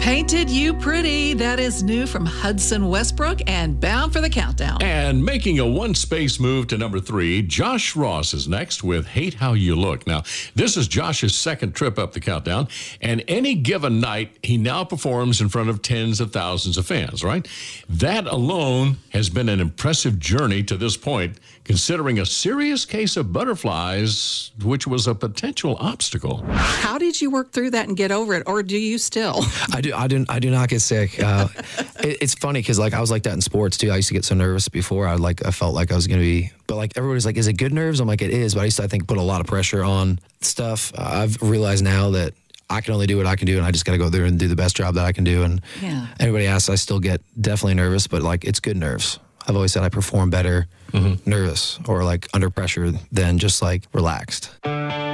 Painted You Pretty. That is new from Hudson Westbrook and Bound for the Countdown. And making a one-space move to number 3, Josh Ross is next with Hate How You Look. Now, this is Josh's second trip up the countdown, and any given night, he now performs in front of tens of thousands of fans, right? That alone has been an impressive journey to this point, considering a serious case of butterflies, which was a potential obstacle. How did you work through that and get over it, or do you still? I do not get sick. It's funny because I was like that in sports too. I used to get so nervous before. I felt like I was going to be, but everybody's like, is it good nerves? I'm like, it is. But I used to, I think, put a lot of pressure on stuff. I've realized now that I can only do what I can do, and I just got to go there and do the best job that I can do. And everybody asks, I still get definitely nervous, but it's good nerves. I've always said I perform better nervous or under pressure than just relaxed.